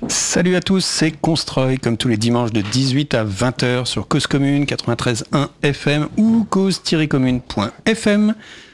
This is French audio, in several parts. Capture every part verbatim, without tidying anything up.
Salut à tous, c'est Constroy, comme tous les dimanches de dix-huit à vingt heures sur Cause Commune quatre-vingt-treize virgule un F M ou cause tiret commune point F M.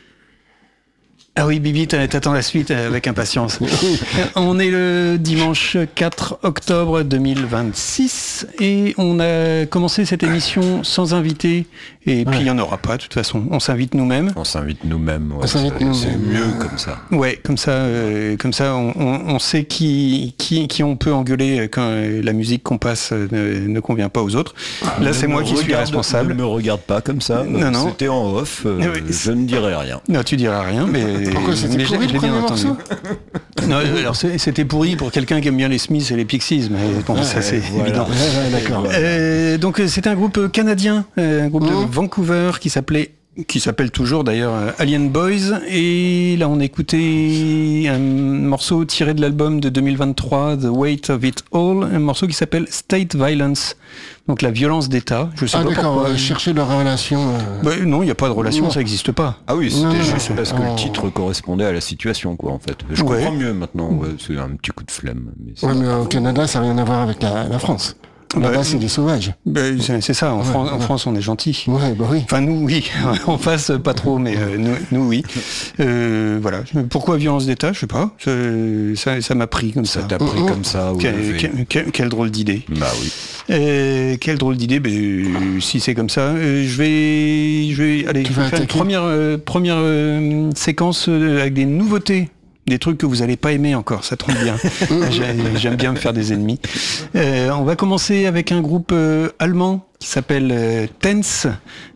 Ah oui, Bibi, t'attends la suite avec impatience. On est le dimanche quatre octobre deux mille vingt-six et on a commencé cette émission sans invité. Et puis il ouais. n'y en aura pas, de toute façon. On s'invite nous-mêmes. On s'invite nous-mêmes, ouais, on s'invite c'est, nous-mêmes. C'est mieux comme ça. Ouais, comme ça, euh, comme ça on, on, on sait qui, qui, qui on peut engueuler quand la musique qu'on passe ne, ne convient pas aux autres. Ah, Là, c'est moi qui regarde, suis responsable. Ne me regarde pas comme ça. Non, non. C'était en off. Euh, oui, je ne dirai rien. Non, tu diras rien, mais... Pourquoi c'était mais pourri, j'ai bien entendu. Non, alors c'était pourri pour quelqu'un qui aime bien les Smiths et les Pixies, mais bon, ouais, ça c'est voilà. évident. Ouais, ouais, d'accord. Euh, donc c'est un groupe canadien, un groupe mmh. de Vancouver qui s'appelait, qui s'appelle toujours d'ailleurs Alien Boys, et là on écoutait un morceau tiré de l'album de deux mille vingt-trois, The Weight of It All, un morceau qui s'appelle State Violence. Donc la violence d'État, je sais ah, pas d'accord, pourquoi. Euh, chercher leur relation. Euh... Bah, non, il n'y a pas de relation, non. Ça n'existe pas. Ah oui, c'était non, juste non, parce non. que le titre correspondait à la situation, quoi, en fait. Je ouais. comprends mieux maintenant, ouais, c'est un petit coup de flemme. Mais ouais, mais au Canada, ça n'a rien à voir avec la, la France. Là-bas, bah, c'est des sauvages. Bah, c'est, c'est ça, en, ouais, Fran- ouais. en France, on est gentil. Ouais, bah oui. Enfin, nous, oui. En face, pas trop, mais euh, nous, nous, oui. Euh, voilà. Pourquoi violence d'État, je sais pas. Ça, ça m'a pris comme ça. Ça t'a pris mmh. comme ça. Quelle, quelle, quelle, quelle drôle d'idée. Bah oui. Euh, quelle drôle d'idée. Bah, euh, si c'est comme ça, euh, je vais, je vais, allez, je vais faire une première, euh, première euh, séquence euh, avec des nouveautés. Des trucs que vous n'allez pas aimer encore, ça tombe bien. J'aime bien me faire des ennemis. Euh, on va commencer avec un groupe euh, allemand qui s'appelle euh, Tense,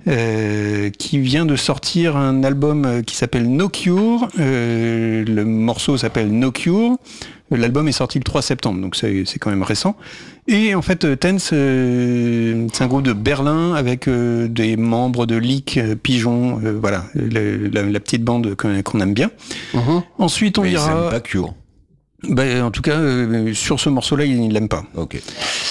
euh, qui vient de sortir un album euh, qui s'appelle No Cure. Euh, le morceau s'appelle No Cure. L'album est sorti le trois septembre, donc c'est, c'est quand même récent. Et en fait, Tense, euh, c'est un groupe de Berlin avec euh, des membres de Leak, euh, Pigeon, euh, voilà, la, la, la petite bande qu'on, qu'on aime bien. Uh-huh. Ensuite, on Mais ira... ils aiment pas Cure. Ben, en tout cas, euh, sur ce morceau-là, il ne l'aime pas. Ok.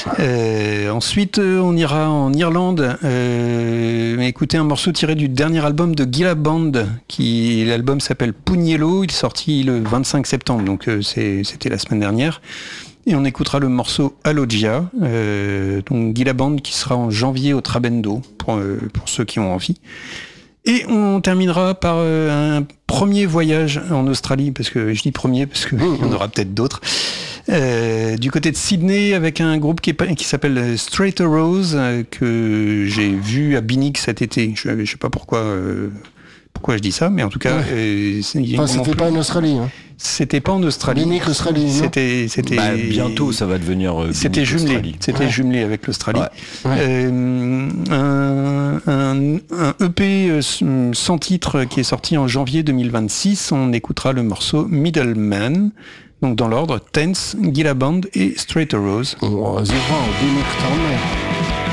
Euh, ensuite, euh, on ira en Irlande euh, écouter un morceau tiré du dernier album de Gila Band, qui l'album s'appelle Pugnello. Il est sorti le vingt-cinq septembre, donc euh, c'est, c'était la semaine dernière. Et on écoutera le morceau Alogia, euh, donc Gila Band qui sera en janvier au Trabendo pour, euh, pour ceux qui ont envie. Et on terminera par euh, un premier voyage en Australie, parce que je dis premier parce qu'il y en aura peut-être d'autres. Euh, du côté de Sydney, avec un groupe qui, est, qui s'appelle Straight Rose, euh, que j'ai vu à Binnick cet été. Je ne sais pas pourquoi, euh, pourquoi je dis ça, mais en tout cas... Ouais. Euh, c'est, enfin, c'était pas en Australie, hein. C'était pas en Australie. Binnick, Australie. C'était, c'était. Bah, bientôt, ça va devenir. Euh, c'était Binnick, jumelé. Australie. C'était ouais. jumelé avec l'Australie. Ouais. Euh, un, un, un E P sans titre qui est sorti en janvier deux mille vingt-six. On écoutera le morceau Middleman. Donc dans l'ordre, Tense, Gila Band et Straight Rose. Oh, zéro, Binnick,